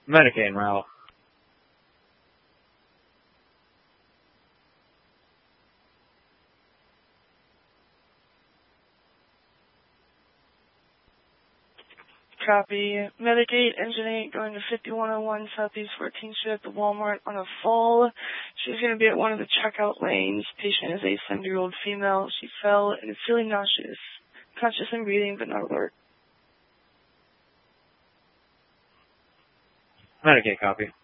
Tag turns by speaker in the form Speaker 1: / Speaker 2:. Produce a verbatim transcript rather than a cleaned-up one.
Speaker 1: Medicaid route.
Speaker 2: Copy. Medicaid engine eight going to fifty-one oh one Southeast fourteenth Street at the Walmart on a fall. She's going to be at one of the checkout lanes. Patient is a seventy-year-old female. She fell and is feeling nauseous. Conscious and breathing, but not alert.
Speaker 1: Medicaid copy.